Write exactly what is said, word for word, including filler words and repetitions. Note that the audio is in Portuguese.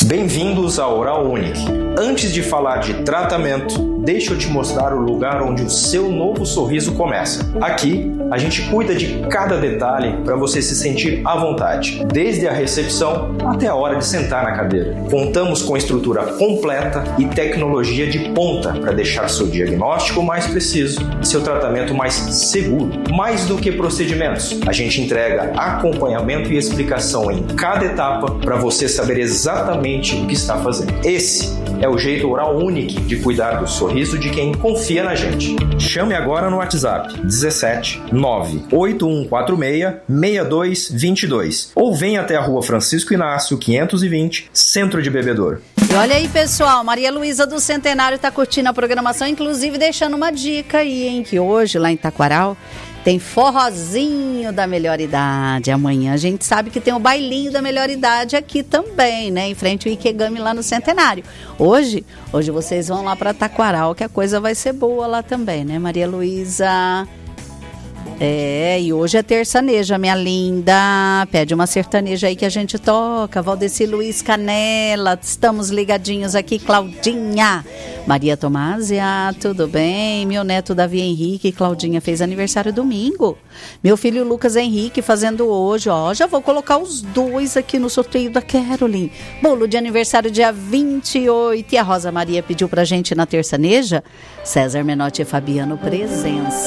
Bem-vindos ao Oral Unique. Antes de falar de tratamento, deixa eu te mostrar o lugar onde o seu novo sorriso começa. Aqui, a gente cuida de cada detalhe para você se sentir à vontade, desde a recepção até a hora de sentar na cadeira. Contamos com estrutura completa e tecnologia de ponta para deixar seu diagnóstico mais preciso e seu tratamento mais seguro. Mais do que procedimentos, a gente entrega acompanhamento e explicação em cada etapa para você saber exatamente o que está fazendo. Esse é o jeito Oral Unique de cuidar do sorriso de quem confia na gente. Chame agora no WhatsApp dezessete nove oito um quatro seis seis dois dois dois ou venha até a Rua Francisco Inácio quinhentos e vinte, Centro de Bebedouro. E olha aí, pessoal, Maria Luísa do Centenário está curtindo a programação, inclusive deixando uma dica aí, hein, que hoje lá em Taquaral tem forrozinho da melhor idade. Amanhã a gente sabe que tem o bailinho da melhor idade aqui também, né? Em frente ao Ikegami lá no Centenário. Hoje, hoje vocês vão lá para Taquaral, que a coisa vai ser boa lá também, né, Maria Luísa? É, e hoje é terçaneja, minha linda. Pede uma sertaneja aí que a gente toca. Valdeci Luiz Canela, estamos ligadinhos aqui. Claudinha, Maria Tomásia, tudo bem? Meu neto Davi Henrique, Claudinha fez aniversário domingo. Meu filho Lucas Henrique fazendo hoje, ó. Já vou colocar os dois aqui no sorteio da Caroline. Bolo de aniversário dia vinte e oito. E a Rosa Maria pediu pra gente na terçaneja. César Menotti e Fabiano Presença.